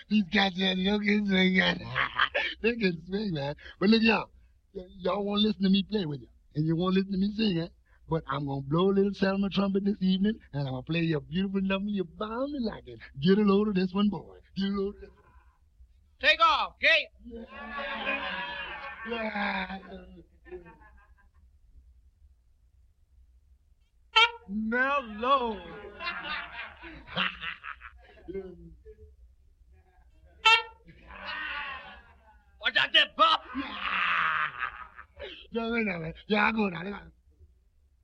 These cats here, you can swing, man. They can swing, man. But look, y'all won't listen to me play with you, and you won't listen to me sing it. But I'm gonna blow a little Selma trumpet this evening, and I'm gonna play you a beautiful number. You're bound to like it. Get a load of this one, boy. Get a load of this one. Take off, Gate. Yeah. Mellow. Watch out there, Bob. No, no, no. Yeah, I go now.